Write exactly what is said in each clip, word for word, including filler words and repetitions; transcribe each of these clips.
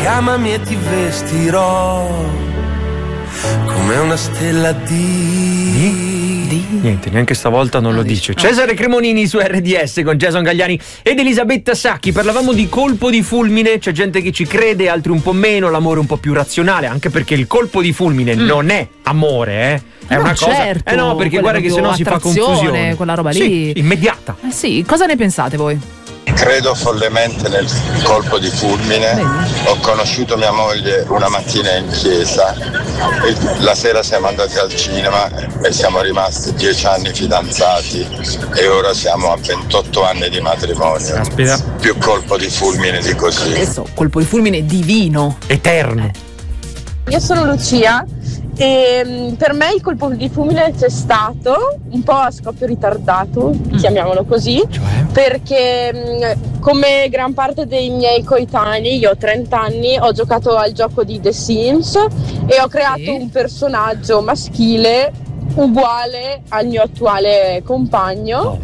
Chiamami e ti vestirò come una stella di... di... Niente, neanche stavolta non lo dice. Cesare Cremonini su R D S con Jason Gagliani ed Elisabetta Sacchi. Parlavamo di colpo di fulmine, c'è gente che ci crede, altri un po' meno, l'amore un po' più razionale, anche perché il colpo di fulmine mm. non è amore, eh. È no, una cosa. Certo, eh no, perché guarda che sennò si fa confusione. Quella roba lì. Sì, immediata. Eh sì, cosa ne pensate voi? Credo follemente nel colpo di fulmine. Bene. Ho conosciuto mia moglie una mattina in chiesa, la sera siamo andati al cinema e siamo rimasti dieci anni fidanzati e ora siamo a ventotto anni di matrimonio. Aspetta. Più colpo di fulmine di così. Adesso colpo di fulmine divino, eterno. Io sono Lucia e per me il colpo di fulmine c'è stato un po' a scoppio ritardato, mm. chiamiamolo così, cioè? Perché come gran parte dei miei coetanei, io ho trenta anni, ho giocato al gioco di The Sims e ho creato sì. un personaggio maschile uguale al mio attuale compagno. Oh,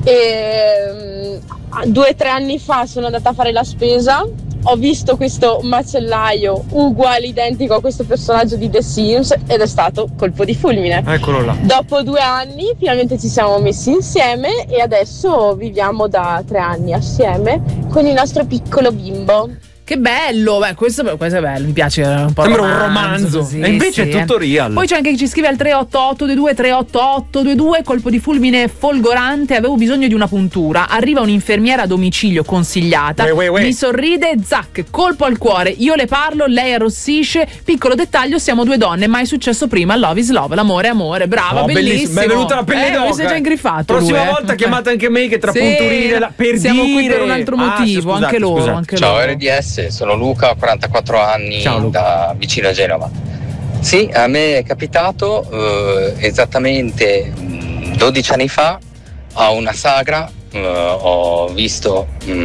e due o tre anni fa sono andata a fare la spesa. Ho visto questo macellaio uguale, identico a questo personaggio di The Sims ed è stato colpo di fulmine. Eccolo là. Dopo due anni finalmente ci siamo messi insieme e adesso viviamo da tre anni assieme con il nostro piccolo bimbo. Che bello, beh, questo, questo è bello, mi piace un po'. Sembra un romanzo, così, e invece sì, è tutto real. Poi c'è anche chi ci scrive al tre otto otto due due tre otto otto due due, colpo di fulmine folgorante, avevo bisogno di una puntura, arriva un'infermiera a domicilio consigliata, uè, uè, uè. mi sorride, zac, colpo al cuore, io le parlo, lei arrossisce, piccolo dettaglio, siamo due donne, mai successo prima, love is love, l'amore è amore, brava, oh, bellissimo. Mi è venuta la pelle eh, d'oca. Mi sei già ingriffato. Prossima lui, volta eh. chiamate anche me che tra sì, punturine la, per siamo dire. qui per un altro motivo, ah, scusate, anche loro. scusate. Anche Ciao loro. R D S, sono Luca, quarantaquattro anni, ciao, da vicino a Genova. Sì, a me è capitato eh, esattamente dodici anni fa a una sagra, eh, ho visto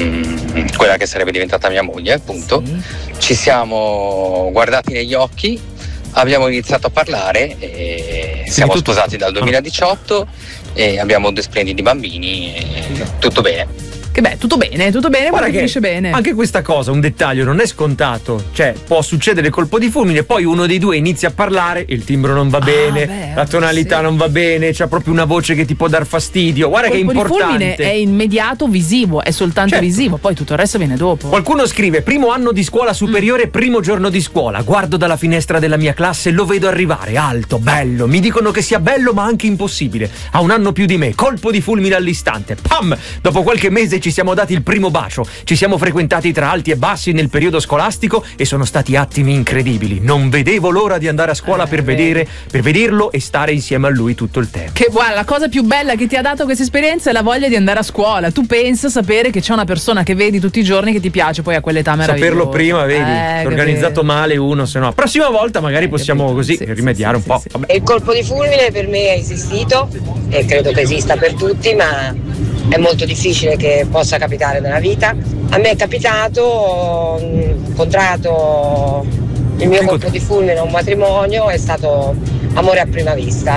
mh, quella che sarebbe diventata mia moglie, appunto. Sì. Ci siamo guardati negli occhi, abbiamo iniziato a parlare e siamo sposati dal duemiladiciotto e abbiamo due splendidi bambini e tutto bene. Che beh, tutto bene, tutto bene, guarda che finisce bene. Anche questa cosa, un dettaglio, non è scontato. Cioè, può succedere colpo di fulmine, poi uno dei due inizia a parlare, il timbro non va bene, ah, beh, la tonalità sì. non va bene, c'ha proprio una voce che ti può dar fastidio. Guarda che è importante. Il colpo di fulmine è immediato, visivo, è soltanto certo. visivo, poi tutto il resto viene dopo. Qualcuno scrive: primo anno di scuola superiore, mm. primo giorno di scuola, guardo dalla finestra della mia classe, lo vedo arrivare, alto, bello, mi dicono che sia bello ma anche impossibile. Ha un anno più di me, colpo di fulmine all'istante. Pam! Dopo qualche mese ci siamo dati il primo bacio, ci siamo frequentati tra alti e bassi nel periodo scolastico e sono stati attimi incredibili. Non vedevo l'ora di andare a scuola eh, per vedere, per vederlo e stare insieme a lui tutto il tempo. Che guarda, la cosa più bella che ti ha dato questa esperienza è la voglia di andare a scuola. Tu pensa sapere che c'è una persona che vedi tutti i giorni che ti piace poi a quell'età meravigliosa. Saperlo prima, vedi, eh, organizzato vedi. Male uno, se no. Prossima volta magari possiamo capito, così sì, rimediare sì, un po'. Sì, sì. Il colpo di fulmine per me è esistito e credo che esista per tutti, ma è molto difficile che possa capitare nella vita. A me è capitato, ho incontrato il mio colpo di fulmine a un matrimonio, è stato amore a prima vista.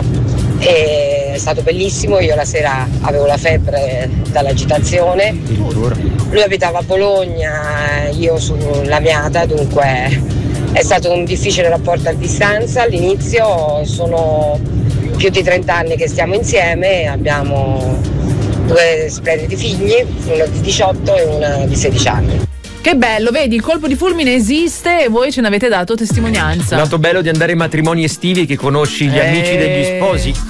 E è stato bellissimo, io la sera avevo la febbre dall'agitazione, lui abitava a Bologna, io su Lamiata, dunque è stato un difficile rapporto a distanza all'inizio. Sono più di trenta anni che stiamo insieme, abbiamo due splendidi figli, uno di diciotto e una di sedici anni. Che bello, vedi, il colpo di fulmine esiste e voi ce ne avete dato testimonianza. Il lato bello di andare ai matrimoni estivi è che conosci gli eh... amici degli sposi.